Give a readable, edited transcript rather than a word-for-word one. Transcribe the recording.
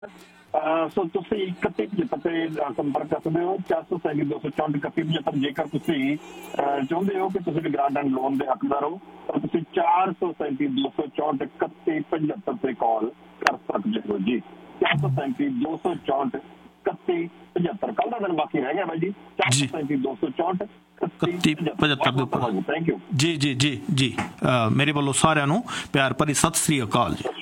ਸੋ ਤੁਸੀਂ 3175 ਤੇ ਸੰਪਰਕ ਕਰ ਸਕਦੇ ਹੋ। 437-264-3175। ਜੇਕਰ ਤੁਸੀਂ ਚਾਹੁੰਦੇ ਹੋ ਕਿ ਤੁਸੀਂ ਵੀ ਗ੍ਰਾਂਟ ਐਂਡ ਲੋਨ ਦੇ ਹੱਕਦਾਰ ਹੋ ਤਾਂ ਤੁਸੀਂ 437-264-3175 ਤੇ ਕਾਲ ਕਰ ਸਕਦੇ ਹੋ ਜੀ। 437-264-3175। ਕੱਲ ਦਾ ਦਿਨ ਬਾਕੀ ਰਹਿ ਗਿਆ ਬਾਈ ਜੀ। 437-264-3175 ਦੇ ਉੱਪਰ। ਥੈਂਕ ਯੂ ਜੀ। ਮੇਰੇ ਵੱਲੋਂ ਸਾਰਿਆਂ ਨੂੰ ਪਿਆਰ ਭਰੀ ਸਤਿ ਸ੍ਰੀ ਅਕਾਲ ਜੀ।